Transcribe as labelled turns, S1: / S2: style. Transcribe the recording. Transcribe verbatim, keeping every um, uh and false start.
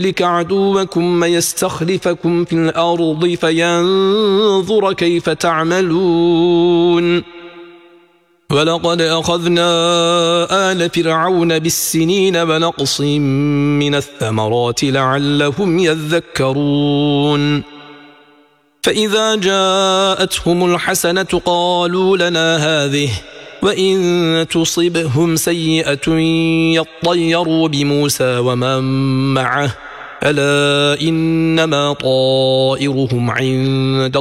S1: لك عدوكم ويستخلفكم في الأرض فينظر كيف تعملون ولقد أخذنا آل فرعون بالسنين ونقص من الثمرات لعلهم يذكرون فإذا جاءتهم الحسنة قالوا لنا هذه وإن تصبهم سيئة يطيروا بموسى ومن معه ألا إنما طائرهم عند